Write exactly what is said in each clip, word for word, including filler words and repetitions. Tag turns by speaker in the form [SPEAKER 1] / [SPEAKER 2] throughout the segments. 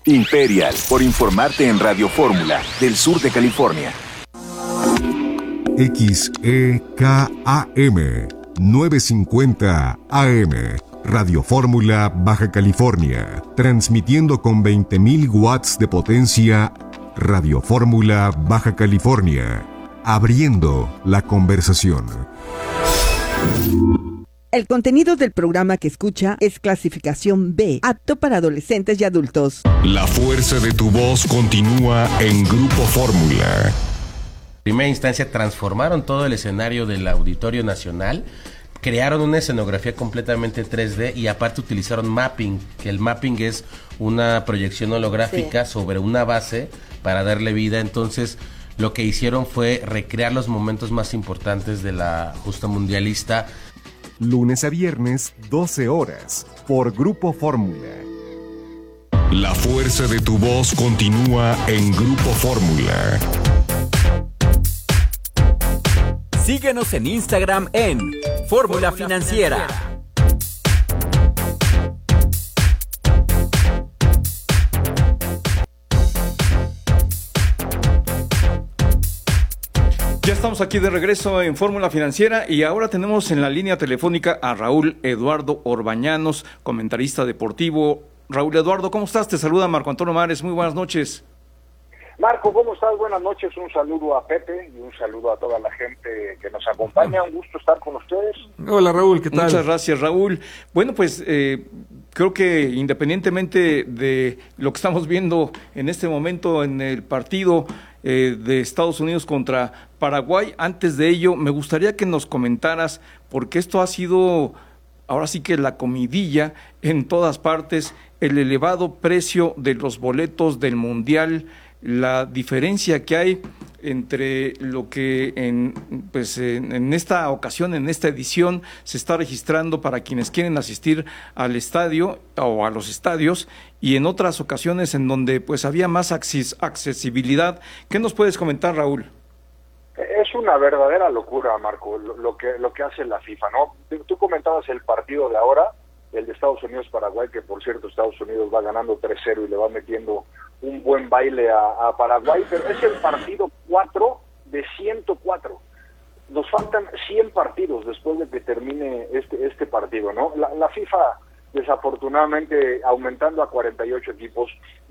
[SPEAKER 1] Imperial, por informarte en Radio Fórmula, del sur de California.
[SPEAKER 2] X E K A M novecientos cincuenta A M, Radio Fórmula, Baja California, transmitiendo con veinte mil watts de potencia. Radio Fórmula, Baja California, abriendo la conversación.
[SPEAKER 3] El contenido del programa que escucha es clasificación B, apto para adolescentes y adultos.
[SPEAKER 2] La fuerza de tu voz continúa en Grupo Fórmula.
[SPEAKER 4] En primera instancia transformaron todo el escenario del Auditorio Nacional, crearon una escenografía completamente tres D y aparte utilizaron mapping, que el mapping es una proyección holográfica sí. sobre una base para darle vida. Entonces lo que hicieron fue recrear los momentos más importantes de la justa mundialista.
[SPEAKER 2] Lunes a viernes, doce horas, por Grupo Fórmula. La fuerza de tu voz continúa en Grupo Fórmula.
[SPEAKER 5] Síguenos en Instagram en Fórmula Financiera.
[SPEAKER 6] Ya estamos aquí de regreso en Fórmula Financiera y ahora tenemos en la línea telefónica a Raúl Eduardo Orbañanos, comentarista deportivo. Raúl Eduardo, ¿cómo estás? Te saluda Marco Antonio Mares, muy buenas noches.
[SPEAKER 7] Marco, ¿cómo estás? Buenas noches, un saludo a Pepe y un saludo a toda la gente que nos acompaña, un gusto estar con ustedes.
[SPEAKER 6] Hola Raúl, ¿qué tal? Muchas gracias Raúl. Bueno, pues eh, creo que independientemente de lo que estamos viendo en este momento en el partido eh, de Estados Unidos contra Paraguay, antes de ello me gustaría que nos comentaras, porque esto ha sido ahora sí que la comidilla en todas partes, el elevado precio de los boletos del Mundial, la diferencia que hay entre lo que en, pues, en, en esta ocasión, en esta edición, se está registrando para quienes quieren asistir al estadio o a los estadios, y en otras ocasiones en donde pues había más acces- accesibilidad. ¿Qué nos puedes comentar, Raúl?
[SPEAKER 7] Es una verdadera locura, Marco, lo, lo que lo que hace la FIFA, ¿no? Tú comentabas el partido de ahora, el de Estados Unidos-Paraguay, que por cierto Estados Unidos va ganando tres cero y le va metiendo un buen baile a, a Paraguay, pero es el partido cuatro de ciento cuatro. Nos faltan cien partidos después de que termine este este partido, ¿no? La, la FIFA, desafortunadamente, aumentando a cuarenta y ocho equipos,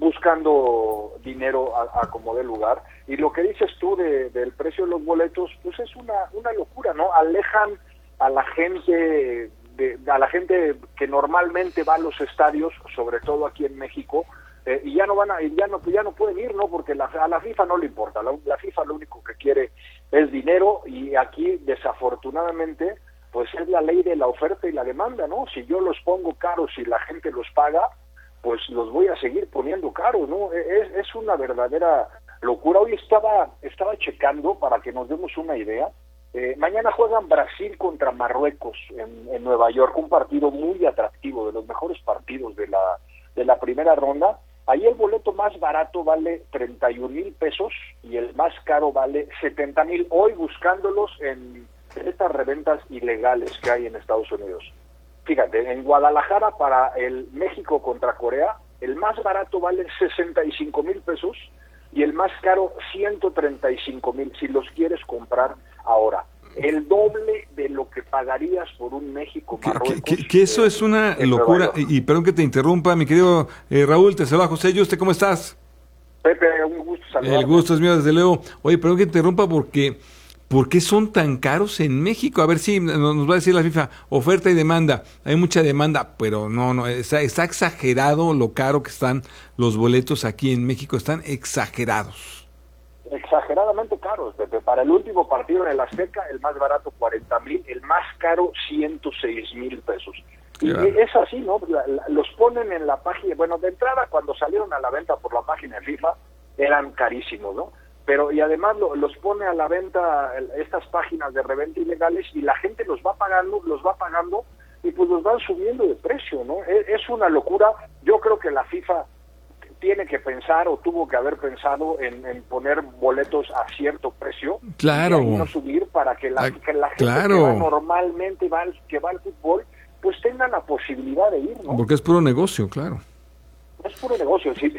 [SPEAKER 7] buscando dinero a, a como dé lugar, y lo que dices tú de, del precio de los boletos, pues es una, una locura, ¿no? Alejan a la gente... De, a la gente que normalmente va a los estadios, sobre todo aquí en México, eh, y ya no van a, y ya no, ya no pueden ir, ¿no? Porque la, a la FIFA no le importa, la, la FIFA lo único que quiere es dinero, y aquí desafortunadamente pues es la ley de la oferta y la demanda, ¿no? Si yo los pongo caros y la gente los paga, pues los voy a seguir poniendo caros, ¿no? Es, es una verdadera locura. Hoy estaba, estaba checando para que nos demos una idea. Eh, mañana juegan Brasil contra Marruecos en, en Nueva York, un partido muy atractivo, de los mejores partidos de la de la primera ronda. Ahí el boleto más barato vale treinta y un mil pesos y el más caro vale setenta mil, hoy buscándolos en, en estas reventas ilegales que hay en Estados Unidos. Fíjate, en Guadalajara para el México contra Corea, el más barato vale sesenta y cinco mil pesos y el más caro ciento treinta y cinco mil, si los quieres comprar ahora. El doble de lo que pagarías por un México-Marruecos.
[SPEAKER 6] Que, que, que eso es una locura, y, y perdón que te interrumpa, mi querido eh, Raúl, te saluda José Yuste, ¿cómo estás?
[SPEAKER 7] Pepe, un gusto saludarte.
[SPEAKER 6] El gusto es mío, desde luego. Oye, perdón que te interrumpa porque... ¿Por qué son tan caros en México? A ver si nos va a decir la FIFA, oferta y demanda. Hay mucha demanda, pero no, no, está, está exagerado lo caro que están los boletos aquí en México, están exagerados.
[SPEAKER 7] Exageradamente caros, Pepe. Para el último partido en el Azteca, el más barato cuarenta mil, el más caro ciento seis mil pesos. Y claro, es así, ¿no? La, la, los ponen en la página, bueno, de entrada cuando salieron a la venta por la página de FIFA, eran carísimos, ¿no? Pero y además lo, los pone a la venta estas páginas de reventa ilegales y la gente los va pagando, los va pagando y pues los van subiendo de precio, ¿no? Es, es una locura. Yo creo que la FIFA tiene que pensar o tuvo que haber pensado en, en poner boletos a cierto precio,
[SPEAKER 6] claro,
[SPEAKER 7] y no subir para que la,
[SPEAKER 6] ah,
[SPEAKER 7] que la gente
[SPEAKER 6] claro,
[SPEAKER 7] que va normalmente va al, que va al fútbol pues tenga la posibilidad de ir, ¿no?
[SPEAKER 6] Porque es puro negocio, claro.
[SPEAKER 7] Es puro negocio. Si, si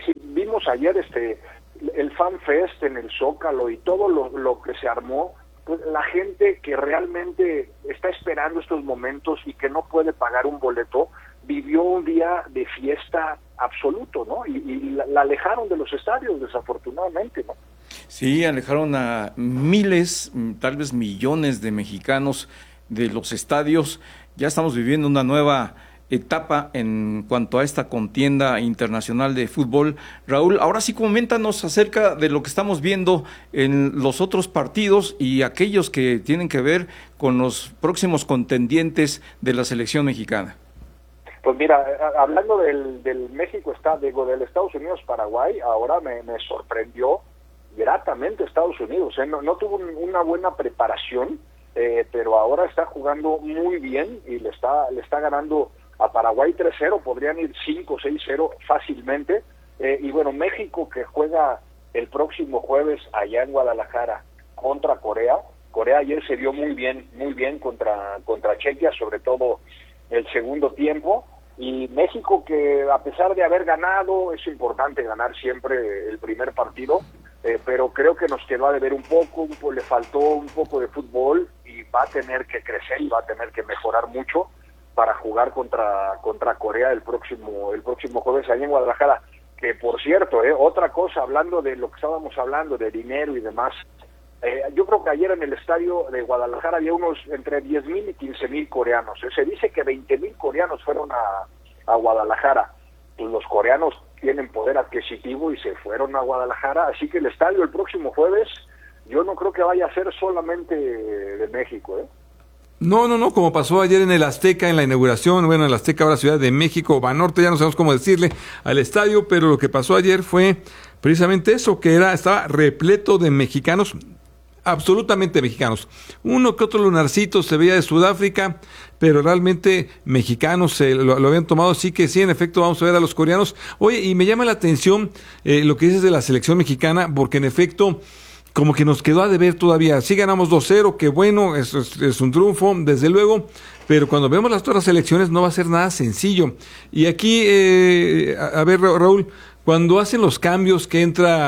[SPEAKER 7] vimos ayer este el Fan Fest en el Zócalo y todo lo, lo que se armó, pues la gente que realmente está esperando estos momentos y que no puede pagar un boleto, vivió un día de fiesta absoluto, ¿no? Y, y la, la alejaron de los estadios, desafortunadamente, ¿no?
[SPEAKER 6] Sí, alejaron a miles, tal vez millones de mexicanos de los estadios. Ya estamos viviendo una nueva etapa en cuanto a esta contienda internacional de fútbol. Raúl, ahora sí coméntanos acerca de lo que estamos viendo en los otros partidos y aquellos que tienen que ver con los próximos contendientes de la selección mexicana.
[SPEAKER 7] Pues mira, hablando del, del México, está, digo, del Estados Unidos-Paraguay, ahora me, me sorprendió gratamente Estados Unidos, ¿eh? no, no tuvo una buena preparación, eh, pero ahora está jugando muy bien y le está, le está ganando a Paraguay tres cero, podrían ir cinco seis cero fácilmente, eh, y bueno, México que juega el próximo jueves allá en Guadalajara contra Corea. Corea ayer se vio muy bien, muy bien contra, contra Chequia, sobre todo el segundo tiempo, y México que a pesar de haber ganado, es importante ganar siempre el primer partido, eh, pero creo que nos quedó a deber un poco, un po- le faltó un poco de fútbol y va a tener que crecer y va a tener que mejorar mucho para jugar contra contra Corea el próximo el próximo jueves allá en Guadalajara, que por cierto, eh, otra cosa, hablando de lo que estábamos hablando, de dinero y demás, eh, yo creo que ayer en el estadio de Guadalajara había unos entre diez mil y quince mil coreanos, eh, se dice que veinte mil coreanos fueron a, a Guadalajara, pues los coreanos tienen poder adquisitivo y se fueron a Guadalajara, así que el estadio el próximo jueves, yo no creo que vaya a ser solamente de México, ¿eh?
[SPEAKER 8] No, no, no, como pasó ayer en el Azteca, en la inauguración, bueno, el Azteca ahora Ciudad de México, Banorte, ya no sabemos cómo decirle al estadio, pero lo que pasó ayer fue precisamente eso, que era estaba repleto de mexicanos, absolutamente mexicanos. Uno que otro lunarcito se veía de Sudáfrica, pero realmente mexicanos eh, lo, lo habían tomado, sí que sí, en efecto, vamos a ver a los coreanos. Oye, y me llama la atención eh, lo que dices de la selección mexicana, porque en efecto como que nos quedó a deber todavía. Sí ganamos dos cero, que bueno, es, es, es un triunfo, desde luego, pero cuando vemos las otras elecciones no va a ser nada sencillo. Y aquí, eh, a, a ver, Raúl, cuando hacen los cambios, que entra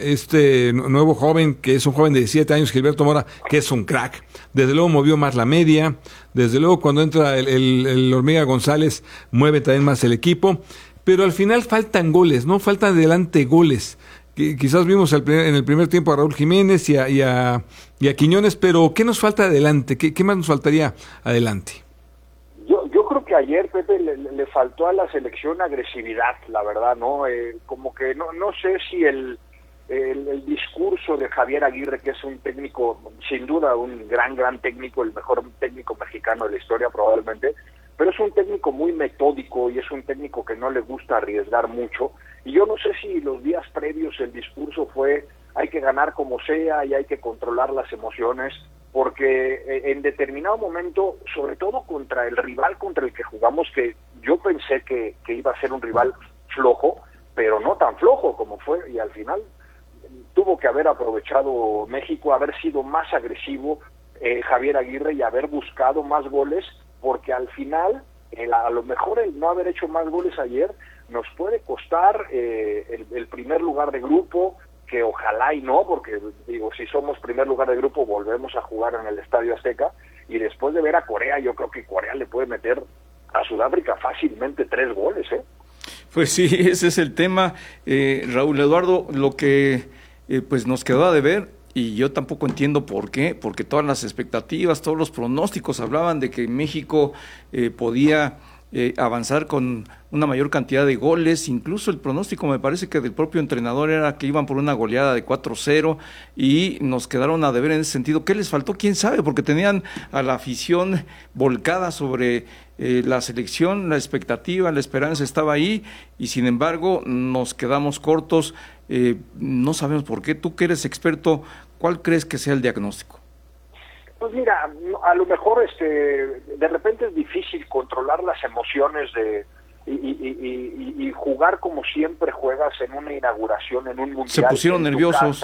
[SPEAKER 8] este nuevo joven, que es un joven de diecisiete años, Gilberto Mora, que es un crack, desde luego movió más la media, desde luego cuando entra el, el, el Hormiga González, mueve también más el equipo, pero al final faltan goles, ¿no? Faltan adelante goles. Quizás vimos el primer, en el primer tiempo a Raúl Jiménez y a, y a, y a Quiñones, pero ¿qué nos falta adelante? ¿Qué, qué más nos faltaría adelante?
[SPEAKER 7] Yo, yo creo que ayer, Pepe, le, le faltó a la selección agresividad, la verdad, ¿no? Eh, como que no no sé si el, el, el discurso de Javier Aguirre, que es un técnico, sin duda un gran, gran técnico, el mejor técnico mexicano de la historia probablemente, pero es un técnico muy metódico y es un técnico que no le gusta arriesgar mucho. Y yo no sé si los días previos el discurso fue hay que ganar como sea y hay que controlar las emociones, porque en determinado momento, sobre todo contra el rival contra el que jugamos, que yo pensé que, que iba a ser un rival flojo, pero no tan flojo como fue, y al final tuvo que haber aprovechado México, haber sido más agresivo eh, Javier Aguirre y haber buscado más goles, porque al final, el, a lo mejor el no haber hecho más goles ayer nos puede costar eh, el, el primer lugar de grupo, que ojalá y no, porque digo, si somos primer lugar de grupo volvemos a jugar en el Estadio Azteca, y después de ver a Corea, yo creo que Corea le puede meter a Sudáfrica fácilmente tres goles, ¿eh?
[SPEAKER 6] Pues sí, ese es el tema, eh, Raúl Eduardo, lo que eh, pues nos quedó a deber, y yo tampoco entiendo por qué, porque todas las expectativas, todos los pronósticos hablaban de que México eh, podía eh, avanzar con una mayor cantidad de goles, incluso el pronóstico me parece que del propio entrenador era que iban por una goleada de cuatro cero y nos quedaron a deber en ese sentido. ¿Qué les faltó? ¿Quién sabe? Porque tenían a la afición volcada sobre eh, la selección, la expectativa, la esperanza estaba ahí y sin embargo nos quedamos cortos, eh, no sabemos por qué. Tú que eres experto, ¿cuál crees que sea el diagnóstico?
[SPEAKER 7] Pues mira, a lo mejor este de repente es difícil controlar las emociones de y, y, y, y jugar como siempre juegas en una inauguración, en un mundial.
[SPEAKER 6] Se pusieron nerviosos.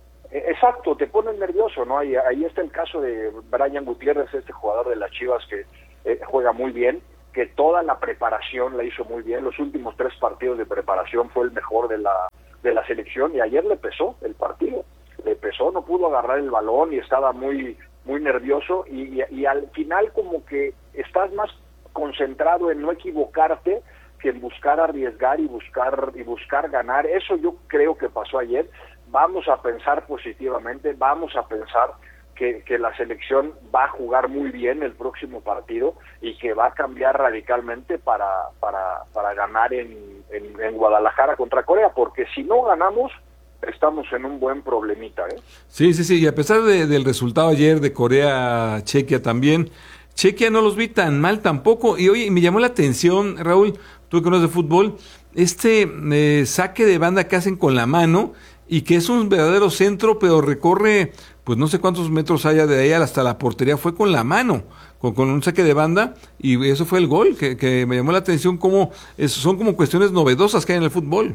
[SPEAKER 7] Exacto, te ponen nervioso, ¿no? Ahí, ahí está el caso de Brian Gutiérrez, este jugador de las Chivas que eh, juega muy bien, que toda la preparación la hizo muy bien. Los últimos tres partidos de preparación fue el mejor de la de la selección, y ayer le pesó el partido, le pesó, no pudo agarrar el balón y estaba muy muy nervioso, y, y, y al final como que estás más concentrado en no equivocarte que en buscar arriesgar y buscar y buscar ganar. Eso yo creo que pasó ayer. Vamos a pensar positivamente, vamos a pensar que, que la selección va a jugar muy bien el próximo partido y que va a cambiar radicalmente para para, para ganar en, en, en Guadalajara contra Corea, porque si no ganamos estamos en un buen problemita, ¿eh?
[SPEAKER 8] Sí, sí, sí, y a pesar de, del resultado ayer de Corea-Chequia también, Chequia no los vi tan mal tampoco, y oye, me llamó la atención, Raúl, tú que conoces de fútbol, este eh, saque de banda que hacen con la mano, y que es un verdadero centro, pero recorre, pues no sé cuántos metros haya de ahí hasta la portería, fue con la mano, con, con un saque de banda, y eso fue el gol, que, que me llamó la atención, como es, son como cuestiones novedosas que hay en el fútbol.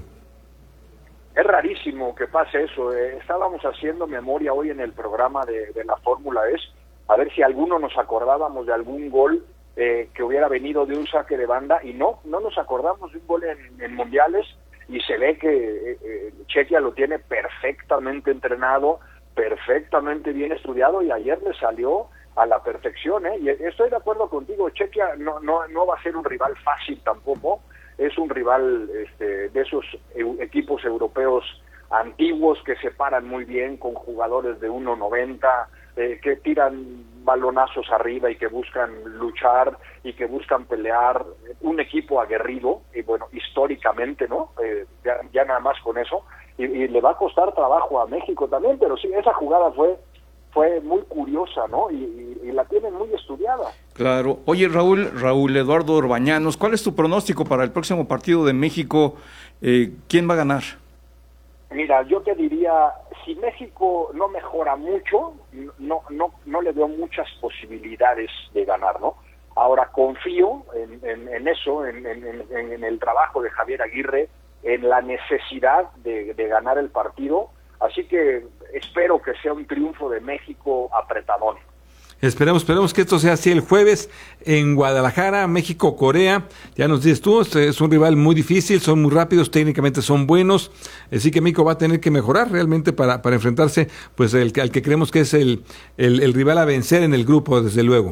[SPEAKER 7] Es rarísimo que pase eso. Eh, estábamos haciendo memoria hoy en el programa de, de la Fórmula E S, a ver si alguno nos acordábamos de algún gol eh, que hubiera venido de un saque de banda, y no, no nos acordamos de un gol en, en mundiales, y se ve que eh, eh, Chequia lo tiene perfectamente entrenado, perfectamente bien estudiado, y ayer le salió a la perfección, ¿eh? Y estoy de acuerdo contigo, Chequia no, no, no va a ser un rival fácil tampoco. Es un rival este, de esos e- equipos europeos antiguos que se paran muy bien, con jugadores de uno noventa, eh, que tiran balonazos arriba y que buscan luchar y que buscan pelear. Un equipo aguerrido, y bueno, históricamente, ¿no? Eh, ya, ya nada más con eso. Y, y le va a costar trabajo a México también, pero sí, esa jugada fue fue muy curiosa, ¿no? Y, y, y la tienen muy estudiada.
[SPEAKER 6] Claro. Oye, Raúl, Raúl Eduardo Orbañanos, ¿cuál es tu pronóstico para el próximo partido de México? Eh, ¿Quién va a ganar?
[SPEAKER 7] Mira, yo te diría, si México no mejora mucho, no no no le veo muchas posibilidades de ganar, ¿no? Ahora confío en, en, en eso, en, en, en, en el trabajo de Javier Aguirre, en la necesidad de, de ganar el partido, así que espero que sea un triunfo de México apretadón.
[SPEAKER 8] Esperemos, esperemos que esto sea así el jueves en Guadalajara, México-Corea. Ya nos dices tú, este es un rival muy difícil, son muy rápidos, técnicamente son buenos, así que México va a tener que mejorar realmente para, para enfrentarse pues el, al que creemos que es el, el, el rival a vencer en el grupo, desde luego.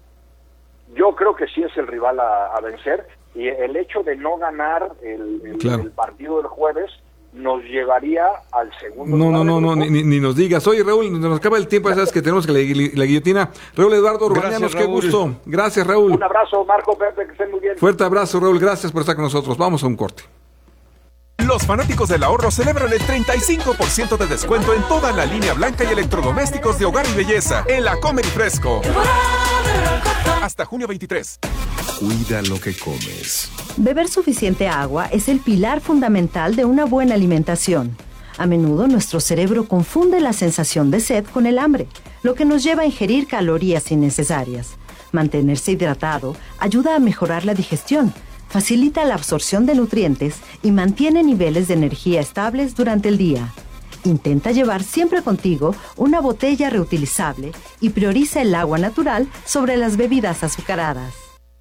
[SPEAKER 7] Yo creo que sí es el rival a, a vencer, y el hecho de no ganar el, el,
[SPEAKER 8] claro.
[SPEAKER 7] el partido del jueves nos llevaría al segundo.
[SPEAKER 8] No, no, no, no, ni, ni nos digas. Oye, Raúl, nos acaba el tiempo, ya sabes que tenemos que la, la guillotina. Raúl Eduardo Orbañanos, qué gusto. Gracias, Raúl.
[SPEAKER 7] Un abrazo, Marco, Pepe, que estén muy bien.
[SPEAKER 8] Fuerte abrazo, Raúl, gracias por estar con nosotros. Vamos a un corte.
[SPEAKER 9] Los fanáticos del ahorro celebran el treinta y cinco por ciento de descuento en toda la línea blanca y electrodomésticos de hogar y belleza en la Comer y Fresco. Hasta junio veintitrés.
[SPEAKER 2] Cuida lo que comes.
[SPEAKER 10] Beber suficiente agua es el pilar fundamental de una buena alimentación. A menudo nuestro cerebro confunde la sensación de sed con el hambre, lo que nos lleva a ingerir calorías innecesarias. Mantenerse hidratado ayuda a mejorar la digestión, facilita la absorción de nutrientes y mantiene niveles de energía estables durante el día. Intenta llevar siempre contigo una botella reutilizable y prioriza el agua natural sobre las bebidas azucaradas.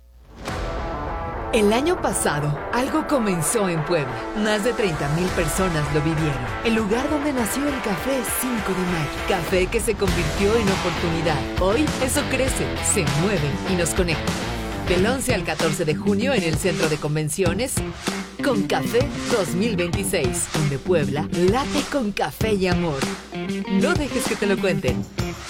[SPEAKER 11] El año pasado, algo comenzó en Puebla. Más de treinta mil personas lo vivieron. El lugar donde nació el café cinco de mayo. Café que se convirtió en oportunidad. Hoy, eso crece, se mueve y nos conecta. Del once al catorce de junio en el Centro de Convenciones, Con Café dos mil veintiséis, donde Puebla late con café y amor. No dejes que te lo cuenten.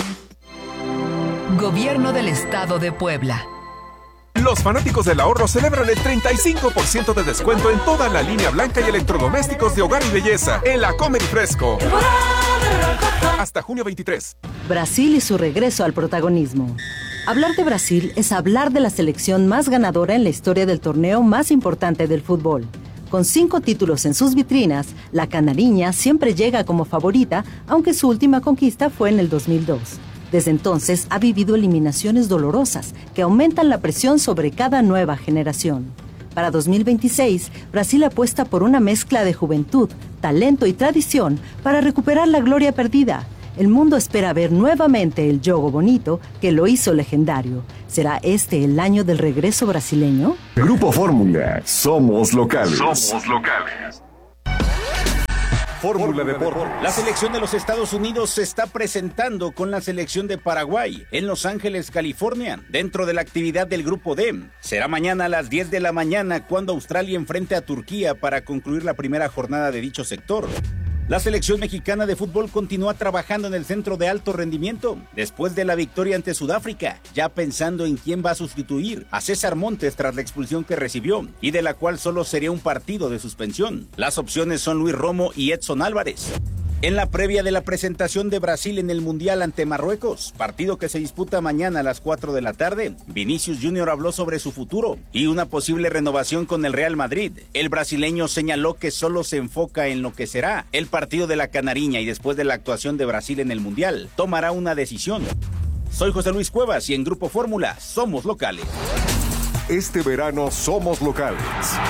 [SPEAKER 11] Gobierno del Estado de Puebla.
[SPEAKER 9] Los fanáticos del ahorro celebran el treinta y cinco por ciento de descuento en toda la línea blanca y electrodomésticos de hogar y belleza en la Comer y Fresco. Hasta junio veintitrés.
[SPEAKER 10] Brasil y su regreso al protagonismo. Hablar de Brasil es hablar de la selección más ganadora en la historia del torneo más importante del fútbol. Con cinco títulos en sus vitrinas, la canariña siempre llega como favorita, aunque su última conquista fue en el dos mil dos. Desde entonces ha vivido eliminaciones dolorosas que aumentan la presión sobre cada nueva generación. Para dos mil veintiséis, Brasil apuesta por una mezcla de juventud, talento y tradición para recuperar la gloria perdida. El mundo espera ver nuevamente el Jogo Bonito que lo hizo legendario. ¿Será este el año del regreso brasileño?
[SPEAKER 2] Grupo Fórmula. Somos locales.
[SPEAKER 1] Somos locales.
[SPEAKER 12] Fórmula Deportes. La selección de los Estados Unidos se está presentando con la selección de Paraguay en Los Ángeles, California, dentro de la actividad del Grupo D. Será mañana a las diez de la mañana cuando Australia enfrente a Turquía para concluir la primera jornada de dicho sector. La selección mexicana de fútbol continúa trabajando en el centro de alto rendimiento después de la victoria ante Sudáfrica, ya pensando en quién va a sustituir a César Montes tras la expulsión que recibió y de la cual solo sería un partido de suspensión. Las opciones son Luis Romo y Edson Álvarez. En la previa de la presentación de Brasil en el Mundial ante Marruecos, partido que se disputa mañana a las cuatro de la tarde, Vinicius Junior habló sobre su futuro y una posible renovación con el Real Madrid. El brasileño señaló que solo se enfoca en lo que será el partido de la Canariña y después de la actuación de Brasil en el Mundial, tomará una decisión. Soy José Luis Cuevas y en Grupo Fórmula somos locales.
[SPEAKER 2] Este verano somos locales.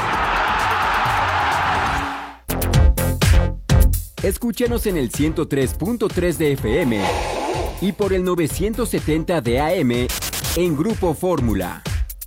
[SPEAKER 5] Escúchenos en el ciento tres punto tres de F M y por el novecientos setenta de A M en Grupo Fórmula.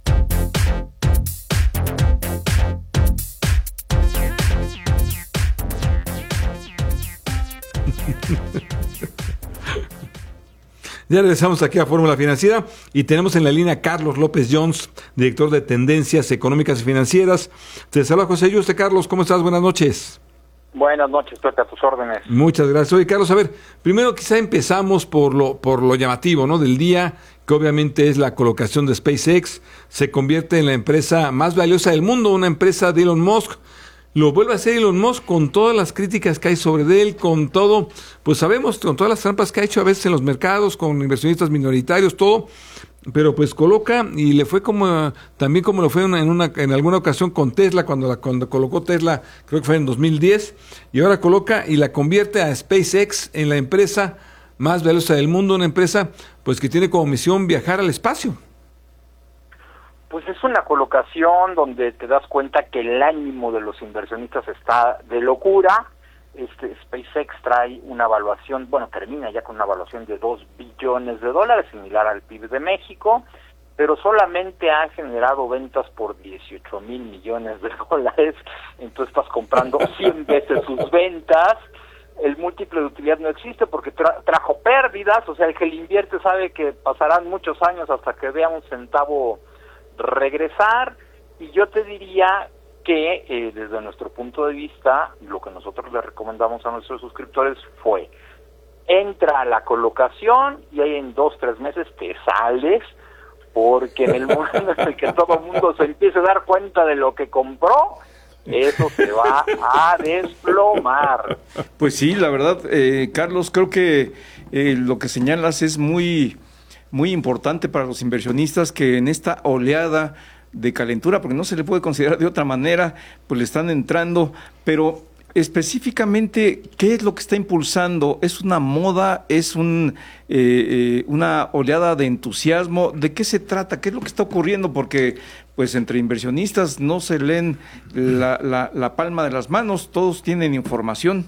[SPEAKER 8] Ya regresamos aquí a Fórmula Financiera y tenemos en la línea a Carlos López Jones, director de Tendencias Económicas y Financieras. Te saluda José Yuste. Carlos, ¿cómo estás? Buenas noches.
[SPEAKER 13] Buenas noches, Pepe, a tus órdenes.
[SPEAKER 8] Muchas gracias. Oye, Carlos, a ver, primero quizá empezamos por lo por lo llamativo, ¿no? Del día, que obviamente es la colocación de SpaceX. Se convierte en la empresa más valiosa del mundo, una empresa de Elon Musk. Lo vuelve a hacer Elon Musk con todas las críticas que hay sobre él, con todo, pues sabemos, con todas las trampas que ha hecho a veces en los mercados, con inversionistas minoritarios, todo, pero pues coloca, y le fue como, también como lo fue en una en alguna ocasión con Tesla, cuando la cuando colocó Tesla, creo que fue en dos mil diez, y ahora coloca y la convierte a SpaceX en la empresa más valiosa del mundo, una empresa pues que tiene como misión viajar al espacio.
[SPEAKER 13] Pues es una colocación donde te das cuenta que el ánimo de los inversionistas está de locura. Este SpaceX trae una evaluación, bueno, termina ya con una evaluación de dos billones de dólares, similar al P I B de México, pero solamente ha generado ventas por dieciocho mil millones de dólares, entonces estás comprando cien veces sus ventas. El múltiplo de utilidad no existe porque tra- trajo pérdidas, o sea, el que le invierte sabe que pasarán muchos años hasta que vea un centavo regresar, y yo te diría que eh, desde nuestro punto de vista lo que nosotros le recomendamos a nuestros suscriptores fue: entra a la colocación y ahí en dos, tres meses te sales, porque en el momento en el que todo el mundo se empiece a dar cuenta de lo que compró, eso se va a desplomar.
[SPEAKER 6] Pues sí, la verdad, eh, Carlos, creo que eh, lo que señalas es muy muy importante para los inversionistas, que en esta oleada de calentura, porque no se le puede considerar de otra manera, pues le están entrando, pero específicamente, ¿qué es lo que está impulsando? ¿Es una moda? ¿Es un eh, eh, una oleada de entusiasmo? ¿De qué se trata? ¿Qué es lo que está ocurriendo? Porque pues entre inversionistas no se leen la, la, la palma de las manos, todos tienen información.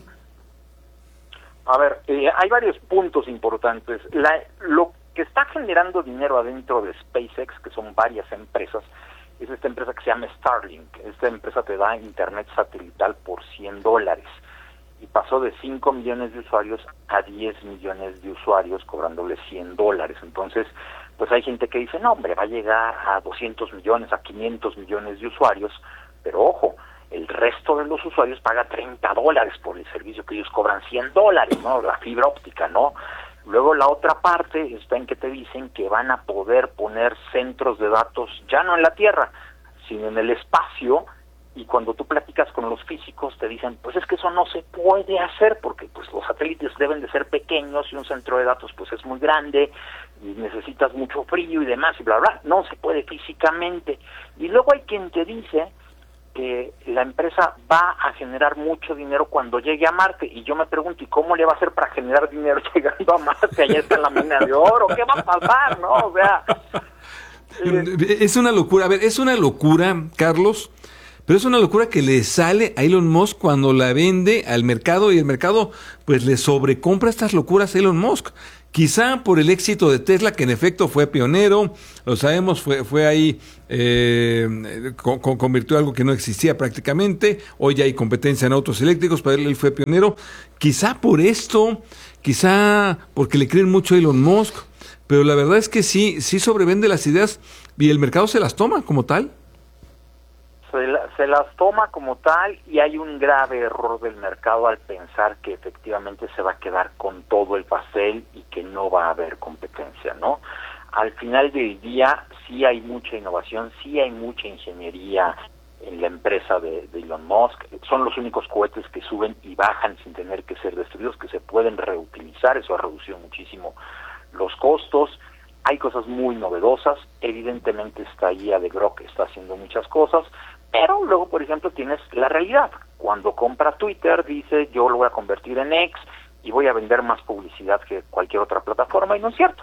[SPEAKER 13] A ver, eh, hay varios puntos importantes. La, lo que está generando dinero adentro de SpaceX, que son varias empresas, es esta empresa que se llama Starlink. Esta empresa te da internet satelital por cien dólares y pasó de cinco millones de usuarios a diez millones de usuarios cobrándoles cien dólares. Entonces, pues hay gente que dice, no hombre, va a llegar a doscientos millones, a quinientos millones de usuarios, pero ojo, el resto de los usuarios paga treinta dólares por el servicio que ellos cobran cien dólares, ¿no? La fibra óptica, ¿no? Luego la otra parte está en que te dicen que van a poder poner centros de datos ya no en la Tierra, sino en el espacio, y cuando tú platicas con los físicos te dicen, pues es que eso no se puede hacer porque pues los satélites deben de ser pequeños y un centro de datos pues es muy grande y necesitas mucho frío y demás y bla bla, no se puede físicamente. Y luego hay quien te dice que la empresa va a generar mucho dinero cuando llegue a Marte, y yo me pregunto, ¿y cómo le va a hacer para generar dinero llegando a Marte? Allá está en la mina de oro, ¿qué va a pasar? ¿No? O sea,
[SPEAKER 8] eh... es una locura, a ver, es una locura, Carlos, pero es una locura que le sale a Elon Musk cuando la vende al mercado, y el mercado pues le sobrecompra estas locuras a Elon Musk. quizá por el éxito de Tesla, que en efecto fue pionero, lo sabemos, fue, fue ahí, eh, con, con, convirtió algo que no existía prácticamente, hoy ya hay competencia en autos eléctricos, pero él, él fue pionero, quizá por esto, quizá porque le creen mucho a Elon Musk, pero la verdad es que sí, sí sobrevende las ideas y el mercado se las toma como tal.
[SPEAKER 13] Se, la, se las toma como tal y hay un grave error del mercado al pensar que efectivamente se va a quedar con todo el pastel y que no va a haber competencia, ¿no? Al final del día sí hay mucha innovación, sí hay mucha ingeniería en la empresa de, de Elon Musk. Son los únicos cohetes que suben y bajan sin tener que ser destruidos, que se pueden reutilizar. Eso ha reducido muchísimo los costos. Hay cosas muy novedosas. Evidentemente está I A de Grok, está haciendo muchas cosas. Pero luego, por ejemplo, tienes la realidad. Cuando compra Twitter, dice, yo lo voy a convertir en X y voy a vender más publicidad que cualquier otra plataforma, y no es cierto.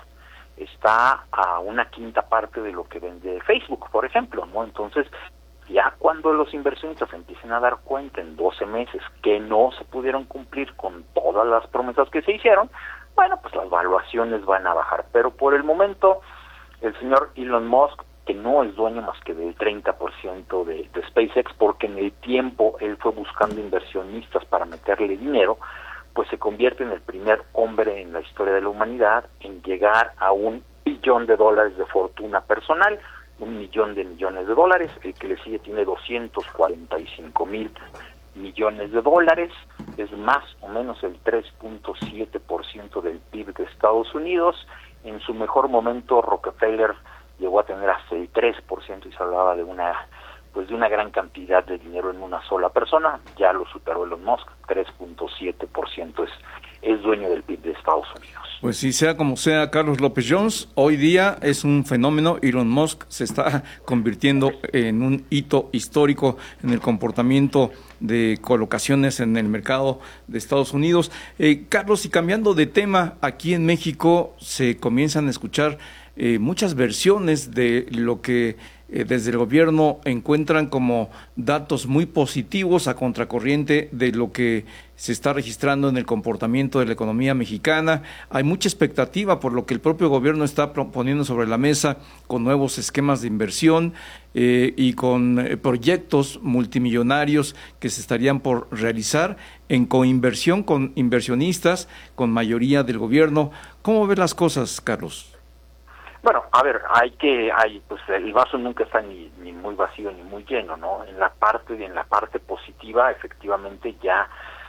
[SPEAKER 13] Está a una quinta parte de lo que vende Facebook, por ejemplo, ¿no? Entonces, ya cuando los inversionistas empiecen a dar cuenta en doce meses que no se pudieron cumplir con todas las promesas que se hicieron, bueno, pues las valuaciones van a bajar. Pero por el momento, el señor Elon Musk, que no es dueño más que del treinta por ciento de, de SpaceX, porque en el tiempo él fue buscando inversionistas para meterle dinero, pues se convierte en el primer hombre en la historia de la humanidad en llegar a un billón de dólares de fortuna personal, un millón de millones de dólares. El que le sigue tiene doscientos cuarenta y cinco mil millones de dólares, es más o menos el tres punto siete por ciento del P I B de Estados Unidos. En su mejor momento, Rockefeller llegó a tener hasta el tres por ciento y se hablaba de una pues de una gran cantidad de dinero en una sola persona. Ya lo superó Elon Musk, tres punto siete por ciento es, es dueño del P I B de Estados Unidos.
[SPEAKER 6] Pues sí, sea como sea, Carlos López Jones, hoy día es un fenómeno. Elon Musk se está convirtiendo en un hito histórico en el comportamiento de colocaciones en el mercado de Estados Unidos. Eh, Carlos, y cambiando de tema, aquí en México se comienzan a escuchar eh, muchas versiones de lo que eh, desde el gobierno encuentran como datos muy positivos a contracorriente de lo que se está registrando en el comportamiento de la economía mexicana. Hay mucha expectativa por lo que el propio gobierno está poniendo sobre la mesa con nuevos esquemas de inversión eh, y con eh, proyectos multimillonarios que se estarían por realizar en coinversión con inversionistas, con mayoría del gobierno. ¿Cómo ves las cosas, Carlos?
[SPEAKER 13] Bueno, a ver, hay que, hay, pues el vaso nunca está ni, ni muy vacío ni muy lleno, ¿no? En la parte, en la parte positiva, efectivamente ya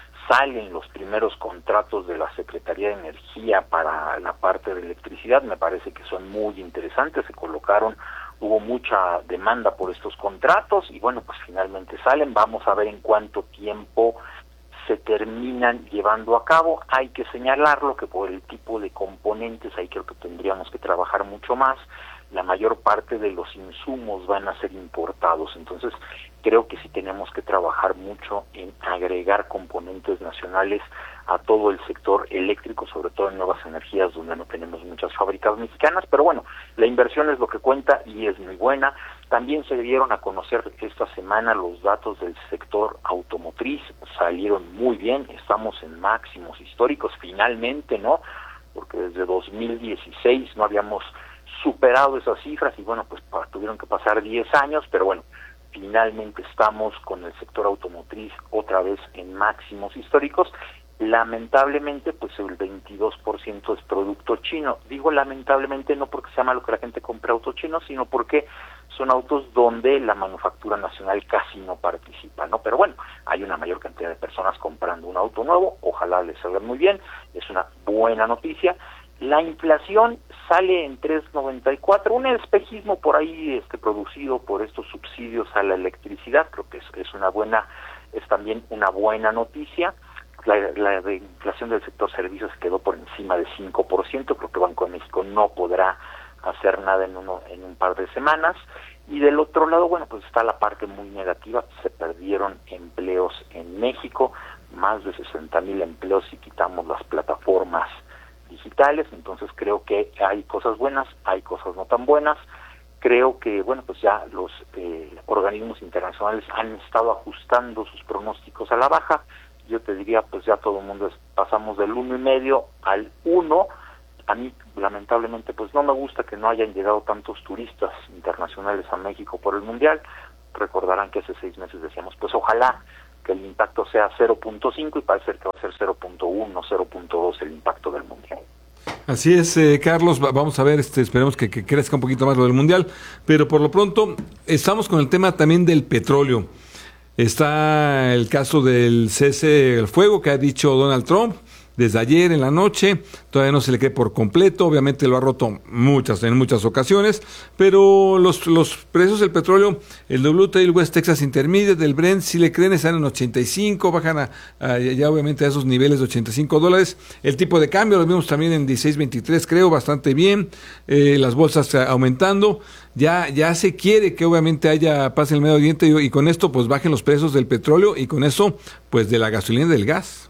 [SPEAKER 13] salen los primeros contratos de la Secretaría de Energía para la parte de electricidad. Me parece que son muy interesantes, se colocaron, hubo mucha demanda por estos contratos y bueno, pues finalmente salen. Vamos a ver en cuánto tiempo se terminan llevando a cabo. Hay que señalarlo que por el tipo de componentes ahí creo que tendríamos que trabajar mucho más. La mayor parte de los insumos van a ser importados, entonces creo que sí tenemos que trabajar mucho en agregar componentes nacionales a todo el sector eléctrico, sobre todo en nuevas energías donde no tenemos muchas fábricas mexicanas, pero bueno, la inversión es lo que cuenta y es muy buena. También se dieron a conocer esta semana los datos del sector automotriz, salieron muy bien, estamos en máximos históricos finalmente, ¿no? Porque desde dos mil dieciséis no habíamos superado esas cifras y bueno, pues tuvieron que pasar diez años, pero bueno, finalmente estamos con el sector automotriz otra vez en máximos históricos. Lamentablemente, pues el veintidós por ciento es producto chino. Digo lamentablemente no porque sea malo que la gente compre autos chinos, sino porque son autos donde la manufactura nacional casi no participa, ¿no? Pero bueno, hay una mayor cantidad de personas comprando un auto nuevo, ojalá les salga muy bien, es una buena noticia. La inflación sale en tres noventa y cuatro, un espejismo por ahí este producido por estos subsidios a la electricidad, creo que es, es una buena, es también una buena noticia. La, la inflación del sector servicios quedó por encima de cinco por ciento, creo que Banco de México no podrá hacer nada en uno en un par de semanas. Y del otro lado, bueno, pues está la parte muy negativa, se perdieron empleos en México, más de sesenta mil empleos si quitamos las plataformas digitales, entonces creo que hay cosas buenas, hay cosas no tan buenas. Creo que, bueno, pues ya los eh, organismos internacionales han estado ajustando sus pronósticos a la baja. Yo te diría, pues ya todo el mundo es, pasamos del uno y medio al uno, a mí lamentablemente pues no me gusta que no hayan llegado tantos turistas internacionales a México por el Mundial. Recordarán que hace seis meses decíamos, pues ojalá que el impacto sea cero punto cinco y parece que va a ser cero punto uno, cero punto dos el impacto del Mundial.
[SPEAKER 8] Así es, eh, Carlos, vamos a ver, este, esperemos que, que crezca un poquito más lo del Mundial, pero por lo pronto estamos con el tema también del petróleo. Está el caso del cese del fuego que ha dicho Donald Trump desde ayer en la noche, todavía no se le cree por completo, obviamente lo ha roto muchas en muchas ocasiones, pero los los precios del petróleo, el W T I, el West Texas Intermediate, del Brent, si le creen están en ochenta y cinco, bajan a, a, ya obviamente a esos niveles de ochenta y cinco dólares, el tipo de cambio lo vimos también en dieciséis veintitrés, creo, bastante bien, eh, las bolsas aumentando, ya ya se quiere que obviamente haya paz en el Medio Oriente y, y con esto pues bajen los precios del petróleo y con eso pues de la gasolina y del gas.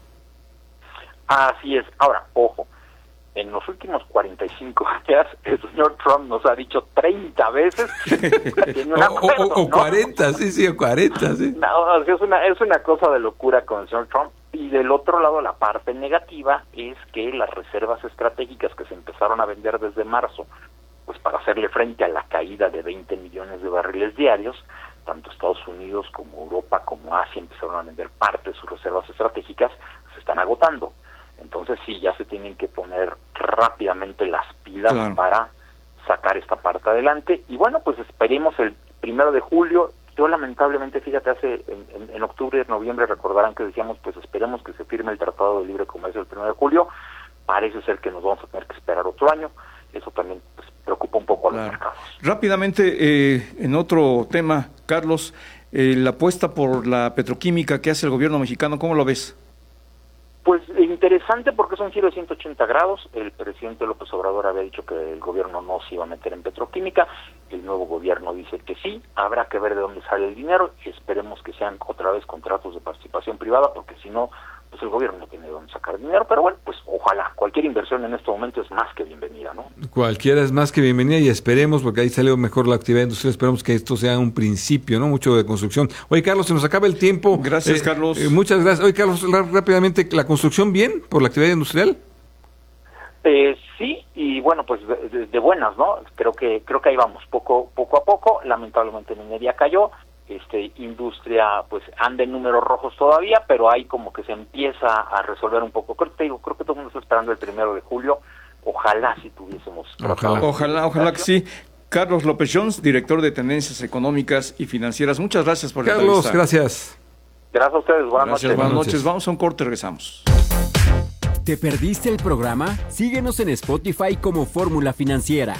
[SPEAKER 13] Así es. Ahora, ojo, en los últimos cuarenta y cinco días el señor Trump nos ha dicho treinta veces tiene un acuerdo,
[SPEAKER 8] o, o, o
[SPEAKER 13] ¿no?
[SPEAKER 8] cuarenta, sí, sí, o cuarenta, sí.
[SPEAKER 13] No, es una, es una cosa de locura con el señor Trump. Y del otro lado, la parte negativa es que las reservas estratégicas que se empezaron a vender desde marzo, pues para hacerle frente a la caída de veinte millones de barriles diarios, tanto Estados Unidos como Europa como Asia empezaron a vender parte de sus reservas estratégicas, se están agotando. Entonces sí, ya se tienen que poner rápidamente las pilas claro. para sacar esta parte adelante. Y bueno, pues esperemos el primero de julio. Yo lamentablemente, fíjate, hace en, en, en octubre, noviembre, recordarán que decíamos, pues esperemos que se firme el Tratado de Libre Comercio el primero de julio. Parece ser que nos vamos a tener que esperar otro año. Eso también pues, preocupa un poco a claro. los mercados.
[SPEAKER 6] Rápidamente, eh, en otro tema, Carlos, eh, la apuesta por la petroquímica que hace el gobierno mexicano, ¿cómo lo ves?
[SPEAKER 13] Pues interesante porque es un giro de ciento ochenta grados. El presidente López Obrador había dicho que el gobierno no se iba a meter en petroquímica. El nuevo gobierno dice que sí. Habrá que ver de dónde sale el dinero. Esperemos que sean otra vez contratos de participación privada, porque si no, pues el gobierno no tiene de dónde sacar dinero. Pero bueno, pues ojalá. Cualquier inversión en este momento es más que bienvenida, ¿no?
[SPEAKER 8] Cualquiera es más que bienvenida y esperemos, porque ahí salió mejor la actividad industrial, esperemos que esto sea un principio, ¿no? Mucho de construcción. Oye, Carlos, se nos acaba el tiempo.
[SPEAKER 6] Gracias, eh, Carlos.
[SPEAKER 8] Eh, muchas gracias. Oye, Carlos, rápidamente, ¿la construcción bien por la actividad industrial?
[SPEAKER 13] Eh, sí, y bueno, pues de, de, de buenas, ¿no? Creo que creo que ahí vamos, poco poco a poco. Lamentablemente minería cayó. Este, industria pues anda en números rojos todavía, pero ahí como que se empieza a resolver un poco. Creo, te digo, creo que todo el mundo está esperando el primero de julio. Ojalá si tuviésemos.
[SPEAKER 6] Ojalá, ojalá, ojalá que sí. Carlos López Jones, director de Tendencias Económicas y Financieras. Muchas gracias por la
[SPEAKER 8] Carlos,
[SPEAKER 6] entrevista.
[SPEAKER 8] gracias.
[SPEAKER 13] Gracias a ustedes. Buenas
[SPEAKER 6] gracias,
[SPEAKER 13] noches.
[SPEAKER 6] Buenas noches. Vamos a un corte y regresamos.
[SPEAKER 5] ¿Te perdiste el programa? Síguenos en Spotify como Fórmula Financiera.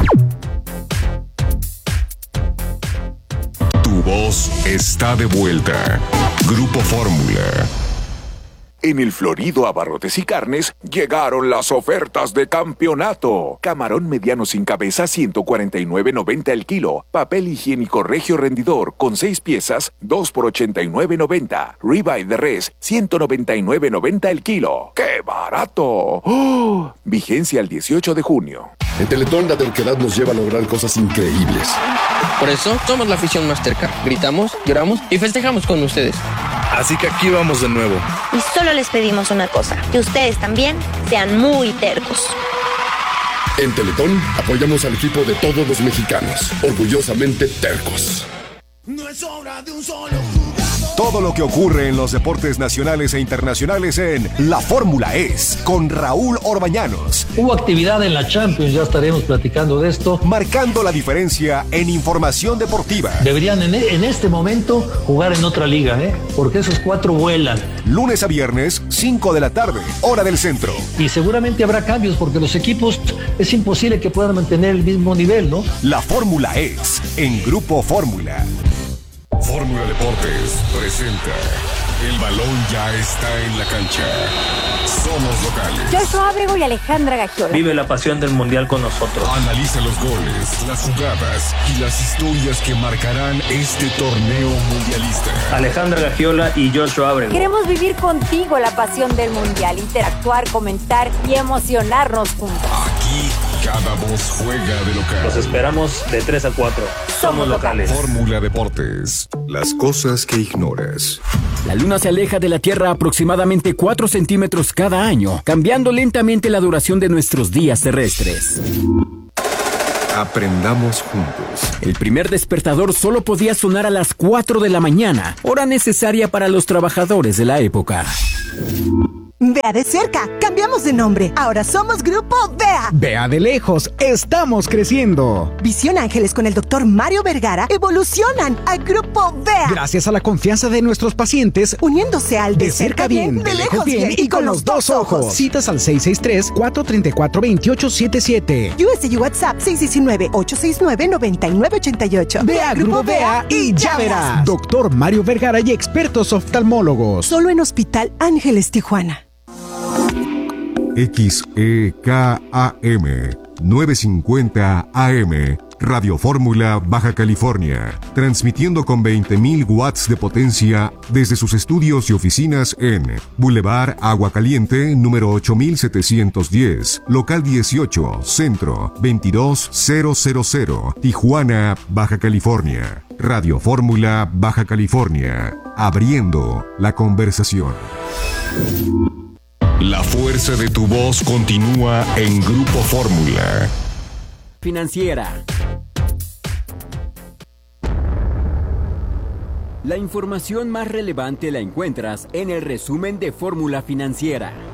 [SPEAKER 2] Tu voz está de vuelta. Grupo Fórmula.
[SPEAKER 1] En el Florido Abarrotes y Carnes llegaron las ofertas de campeonato. Camarón mediano sin cabeza, ciento cuarenta y nueve noventa el kilo. Papel higiénico Regio Rendidor con seis piezas, dos por ochenta y nueve noventa. Ribeye de res, ciento noventa y nueve noventa el kilo. ¡Qué barato! ¡Oh! Vigencia el dieciocho de junio.
[SPEAKER 14] En Teletón la terquedad nos lleva a lograr cosas increíbles.
[SPEAKER 15] Por eso somos la afición más terca. Gritamos, lloramos y festejamos con ustedes.
[SPEAKER 16] Así que aquí vamos de nuevo.
[SPEAKER 17] Y solo les pedimos una cosa, que ustedes también sean muy tercos.
[SPEAKER 14] En Teletón apoyamos al equipo de todos los mexicanos, orgullosamente tercos.
[SPEAKER 2] No es obra de un solo jugador. Todo lo que ocurre en los deportes nacionales e internacionales en La Fórmula Es, con Raúl Orbañanos.
[SPEAKER 18] Hubo actividad en la Champions, ya estaremos platicando de esto.
[SPEAKER 2] Marcando la diferencia en información deportiva.
[SPEAKER 18] Deberían en, en este momento jugar en otra liga, ¿eh? Porque esos cuatro vuelan.
[SPEAKER 2] Lunes a viernes, cinco de la tarde, hora del centro.
[SPEAKER 18] Y seguramente habrá cambios porque los equipos es imposible que puedan mantener el mismo nivel, ¿no?
[SPEAKER 2] La Fórmula Es, en Grupo Fórmula. Fórmula Deportes presenta El balón ya está en la cancha. Somos locales.
[SPEAKER 19] Joshua Abrego y Alejandra Gagiola.
[SPEAKER 20] Vive la pasión del mundial con nosotros.
[SPEAKER 2] Analiza los goles, las jugadas y las historias que marcarán este torneo mundialista.
[SPEAKER 20] Alejandra Gagiola y Joshua Abrego.
[SPEAKER 19] Queremos vivir contigo la pasión del mundial, interactuar, comentar y emocionarnos juntos.
[SPEAKER 2] Aquí
[SPEAKER 14] Cada voz juega de local.
[SPEAKER 20] Los esperamos de tres a cuatro. Somos locales.
[SPEAKER 14] Fórmula Deportes.
[SPEAKER 2] Las cosas que ignoras.
[SPEAKER 5] La Luna se aleja de la Tierra aproximadamente cuatro centímetros cada año, cambiando lentamente la duración de nuestros días terrestres.
[SPEAKER 2] Aprendamos juntos.
[SPEAKER 5] El primer despertador solo podía sonar a las cuatro de la mañana, hora necesaria para los trabajadores de la época.
[SPEAKER 21] Vea de cerca, cambiamos de nombre. Ahora somos Grupo Vea.
[SPEAKER 22] Vea de lejos, estamos creciendo.
[SPEAKER 21] Visión Ángeles con el doctor Mario Vergara evolucionan a Grupo Vea.
[SPEAKER 22] Gracias a la confianza de nuestros pacientes,
[SPEAKER 21] uniéndose al de, de cerca bien, de lejos bien y con los dos ojos.
[SPEAKER 22] Citas al seis seis tres, cuatro tres cuatro, dos ocho siete siete.
[SPEAKER 21] U S D WhatsApp seis uno nueve, ocho seis nueve, nueve nueve ocho ocho.
[SPEAKER 22] Vea Grupo Vea y ya verás. Doctor Mario Vergara y expertos oftalmólogos.
[SPEAKER 21] Solo en Hospital Ángeles Tijuana.
[SPEAKER 2] X E K A M novecientos cincuenta A M, Radio Fórmula, Baja California, transmitiendo con veinte mil watts de potencia desde sus estudios y oficinas en Boulevard Agua Caliente, número ocho mil setecientos diez, local dieciocho, Centro, veintidós mil, Tijuana, Baja California. Radio Fórmula, Baja California, abriendo la conversación.
[SPEAKER 14] La fuerza de tu voz continúa en Grupo Fórmula.
[SPEAKER 5] Financiera. La información más relevante la encuentras en el resumen de Fórmula Financiera.